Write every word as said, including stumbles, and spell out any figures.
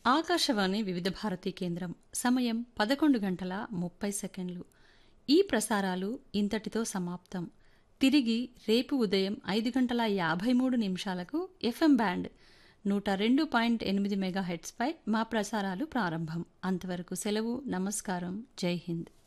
ఆకాశవాణి వివిధ భారతీ కేంద్రం సమయం పదకొండు గంటల ముప్పై సెకండ్లు. ఈ ప్రసారాలు ఇంతటితో సమాప్తం. తిరిగి రేపు ఉదయం ఐదు గంటల యాభై మూడు నిమిషాలకు ఎఫ్ఎం బ్యాండ్ నూట రెండు పాయింట్ ఎనిమిది మెగాహెట్స్పై మా ప్రసారాలు ప్రారంభం. అంతవరకు సెలవు. నమస్కారం. జై హింద్.